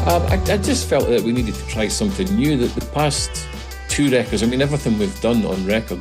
I just felt that we needed to try something new. That the past 2 records, I mean, everything we've done on record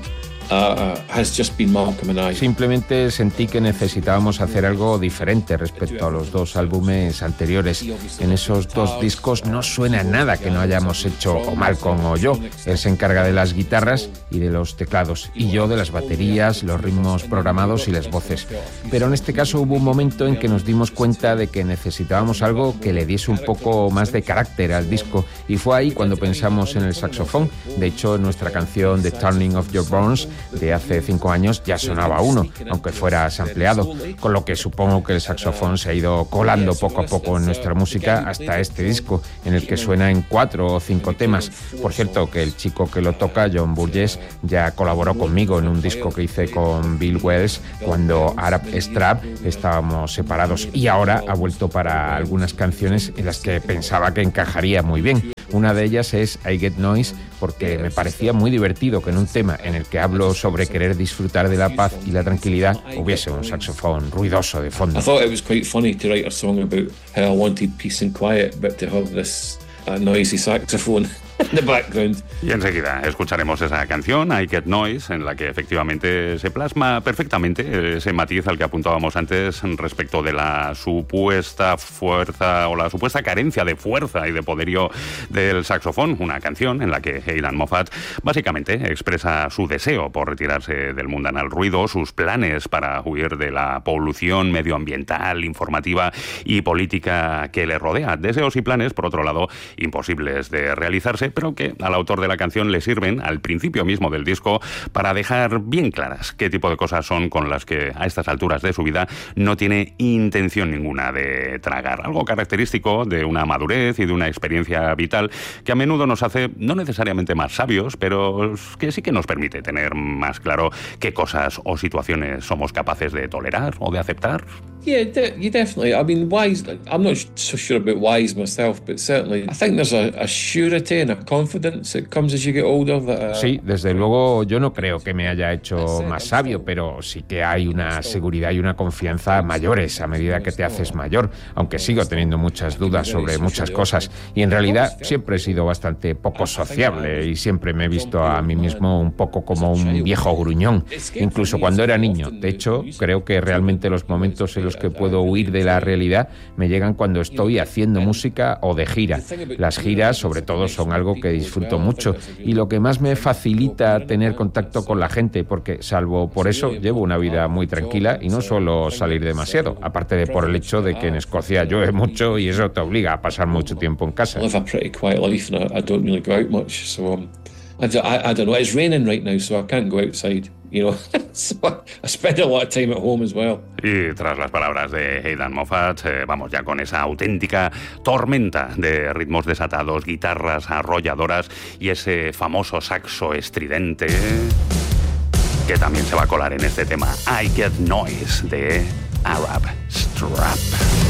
has just been Malcolm and I. Simplemente sentí que necesitábamos hacer algo diferente respecto a los 2 álbumes anteriores. En esos 2 discos no suena nada que no hayamos hecho o Malcolm o yo. Él se encarga de las guitarras y de los teclados, y yo de las baterías, los ritmos programados y las voces. Pero en este caso hubo un momento en que nos dimos cuenta de que necesitábamos algo que le diese un poco más de carácter al disco, y fue ahí cuando pensamos en el saxofón. De hecho, en nuestra canción The Turning of Your Bones de hace 5 años ya sonaba uno, aunque fuera sampleado, con lo que supongo que el saxofón se ha ido colando poco a poco en nuestra música hasta este disco, en el que suena en 4 o 5 temas. Por cierto, que el chico que lo toca, John Burgess, ya colaboró conmigo en un disco que hice con Bill Wells cuando Arab Strap estábamos separados, y ahora ha vuelto para algunas canciones en las que pensaba que encajaría muy bien. Una de ellas es I Get Noise, porque me parecía muy divertido que en un tema en el que hablo sobre querer disfrutar de la paz y la tranquilidad hubiese un saxofón ruidoso de fondo. I thought it was quite funny to write a song about how I wanted peace and quiet, but to have this noisy saxophone in the background. Y enseguida escucharemos esa canción, I Get Noise, en la que efectivamente se plasma perfectamente ese matiz al que apuntábamos antes respecto de la supuesta fuerza o la supuesta carencia de fuerza y de poderío del saxofón. Una canción en la que Aidan Moffat básicamente expresa su deseo por retirarse del mundanal ruido, sus planes para huir de la polución medioambiental, informativa y política que le rodea. Deseos y planes, por otro lado, imposibles de realizarse, pero que al autor de la canción le sirven al principio mismo del disco para dejar bien claras qué tipo de cosas son con las que a estas alturas de su vida no tiene intención ninguna de tragar. Algo característico de una madurez y de una experiencia vital que a menudo nos hace no necesariamente más sabios, pero que sí que nos permite tener más claro qué cosas o situaciones somos capaces de tolerar o de aceptar. Yeah, you definitely. I mean, wise. I'm not so sure about wise myself, but certainly I think there's a surety and a confidence that comes as you get older. Sí, desde luego yo no creo que me haya hecho más sabio, pero sí que hay una seguridad y una confianza mayores a medida que te haces mayor, aunque sigo teniendo muchas dudas sobre muchas cosas, y en realidad siempre he sido bastante poco sociable y siempre me he visto a mí mismo un poco como un viejo gruñón, incluso cuando era niño. De hecho, creo que realmente los momentos en los que puedo huir de la realidad me llegan cuando estoy haciendo música o de gira. Las giras, sobre todo, son algo que disfruto mucho y lo que más me facilita tener contacto con la gente, porque salvo por eso llevo una vida muy tranquila y no suelo salir demasiado, aparte de por el hecho de que en Escocia llueve mucho y eso te obliga a pasar mucho tiempo en casa. I don't know. It's raining right now, so I can't go outside. You know, so I spend a lot of time at home as well. Y tras las palabras de Aidan Moffat, vamos ya con esa auténtica tormenta de ritmos desatados, guitarras arrolladoras y ese famoso saxo estridente que también se va a colar en este tema, I Get Noise, de Arab Strap.